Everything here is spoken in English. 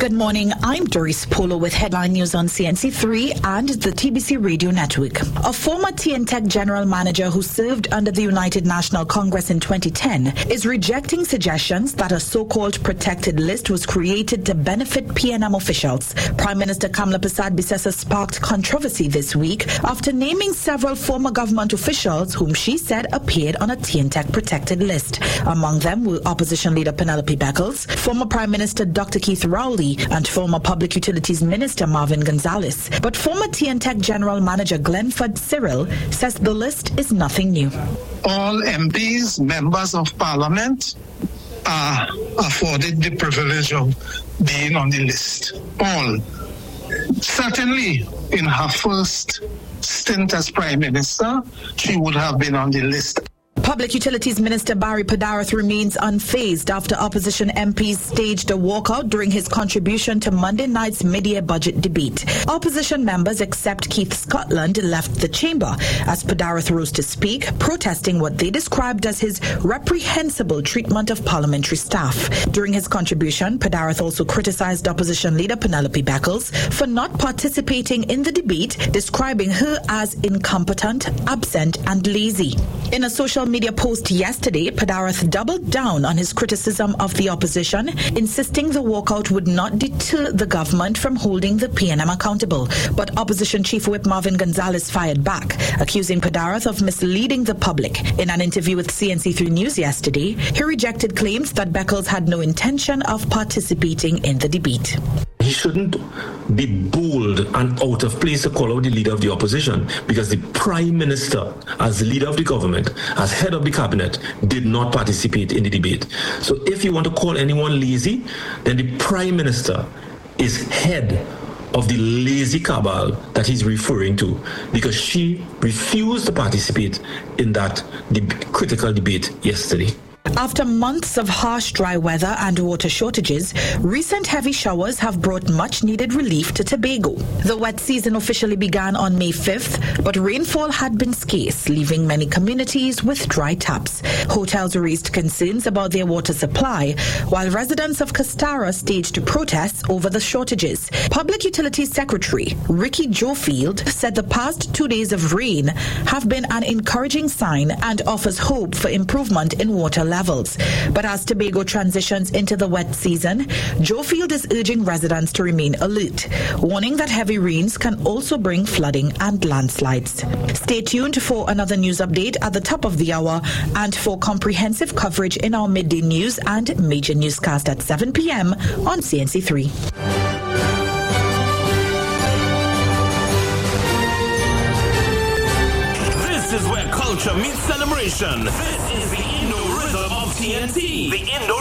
Good morning, I'm Doris Polo with headline news on CNC3 and the TBC Radio Network. A former TNTech general manager who served under the United National Congress in 2010 is rejecting suggestions that a so-called protected list was created to benefit PNM officials. Prime Minister Kamla Persad-Bissessar sparked controversy this week after naming several former government officials whom she said appeared on a TNTech protected list. Among them were opposition leader Penelope Beckles, former Prime Minister Dr. Keith Rowley, and former Public Utilities Minister Marvin Gonzalez. But former TNTech General Manager Glenford Cyril says the list is nothing new. All MPs, members of Parliament, are afforded the privilege of being on the list. All. Certainly, in her first stint as Prime Minister, she would have been on the list. Public Utilities Minister Barry Padarath remains unfazed after opposition MPs staged a walkout during his contribution to Monday night's mid-year budget debate. Opposition members, except Keith Scotland, left the chamber as Padarath rose to speak, protesting what they described as his reprehensible treatment of parliamentary staff. During his contribution, Padarath also criticized opposition leader Penelope Beckles for not participating in the debate, describing her as incompetent, absent, and lazy. In a social media post yesterday, Padarath doubled down on his criticism of the opposition, insisting the walkout would not deter the government from holding the PNM accountable. But opposition chief whip Marvin Gonzalez fired back, accusing Padarath of misleading the public. In an interview with CNC3 News yesterday, he rejected claims that Beckles had no intention of participating in the debate. He shouldn't be bold and out of place to call out the leader of the opposition, because the Prime Minister, as the leader of the government, as head of the cabinet, did not participate in the debate. So if you want to call anyone lazy, then the Prime Minister is head of the lazy cabal that he's referring to, because she refused to participate in that critical debate yesterday. After months of harsh dry weather and water shortages, recent heavy showers have brought much-needed relief to Tobago. The wet season officially began on May 5th, but rainfall had been scarce, leaving many communities with dry taps. Hotels raised concerns about their water supply, while residents of Castara staged protests over the shortages. Public Utilities Secretary Ricky Jofield said the past 2 days of rain have been an encouraging sign and offers hope for improvement in water levels. But as Tobago transitions into the wet season, Jofield is urging residents to remain alert, warning that heavy rains can also bring flooding and landslides. Stay tuned for another news update at the top of the hour and for comprehensive coverage in our midday news and major newscast at 7 p.m. on CNC3. This is where culture meets celebration. This is the Indo Rhythm of TNT. The Indo